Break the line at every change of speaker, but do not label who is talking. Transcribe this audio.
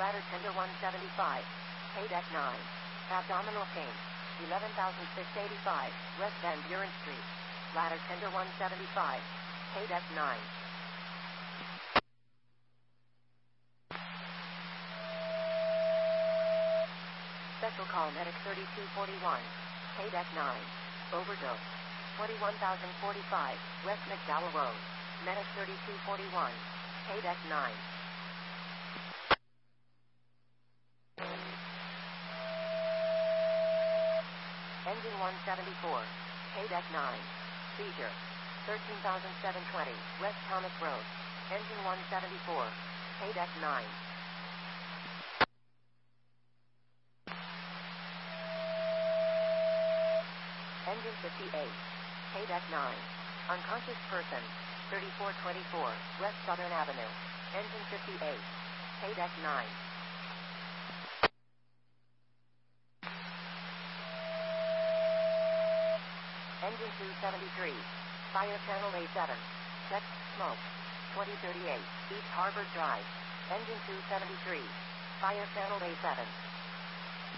Bladder tender 175. Paid at 9. Abdominal pain 11,685. West Van Buren Street. Bladder tender 175. Paid at 9. Special call medic 3241. Paid at 9. Overdose 21,045. West McDowell Road. Medic 3241. Paid at 9. Engine 174. Paid at 9. Seizure 13,720. West Thomas Road. Engine 174. Paid at 9. Engine 58. Paid at 9. Unconscious person 3424. West Southern Avenue. Engine 58. Paid at 9. Engine 273. Fire channel A7. Check. Smoke. 2038. East Harbor Drive. Engine 273. Fire channel A7.